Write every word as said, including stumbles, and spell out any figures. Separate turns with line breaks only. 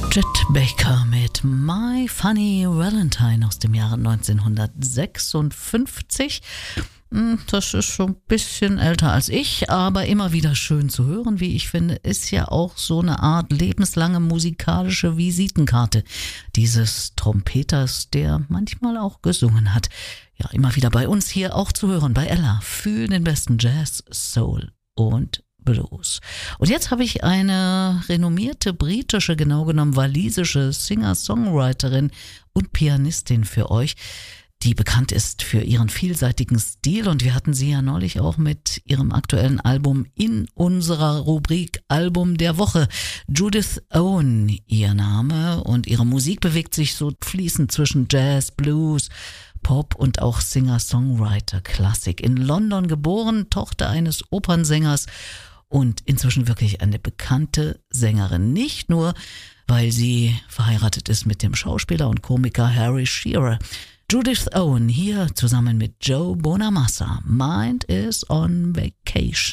Chet Baker mit My Funny Valentine aus dem Jahre neunzehnhundertsechsundfünfzig. Das ist schon ein bisschen älter als ich, aber immer wieder schön zu hören, wie ich finde, ist ja auch so eine Art lebenslange musikalische Visitenkarte dieses Trompeters, der manchmal auch gesungen hat. Ja, immer wieder bei uns hier auch zu hören, bei Ella, für den besten Jazz, Soul und Blues. Und jetzt habe ich eine renommierte britische, genau genommen walisische Singer-Songwriterin und Pianistin für euch, die bekannt ist für ihren vielseitigen Stil, und wir hatten sie ja neulich auch mit ihrem aktuellen Album in unserer Rubrik Album der Woche. Judith Owen, ihr Name, und ihre Musik bewegt sich so fließend zwischen Jazz, Blues, Pop und auch Singer-Songwriter-Klassik. In London geboren, Tochter eines Opernsängers und inzwischen wirklich eine bekannte Sängerin. Nicht nur, weil sie verheiratet ist mit dem Schauspieler und Komiker Harry Shearer. Judith Owen hier zusammen mit Joe Bonamassa. Mind is on Vacation.